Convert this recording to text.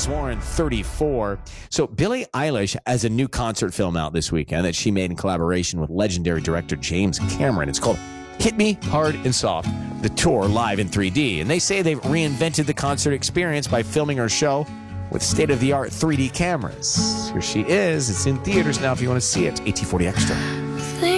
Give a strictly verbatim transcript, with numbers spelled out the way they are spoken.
Travis Warren, thirty-four. So Billie Eilish has a new concert film out this weekend that she made in collaboration with legendary director James Cameron. It's called Hit Me Hard and Soft, the tour live in three D. And they say they've reinvented the concert experience by filming her show with state-of-the-art three D cameras. Here she is. It's in theaters now if you want to see it. A T forty Extra.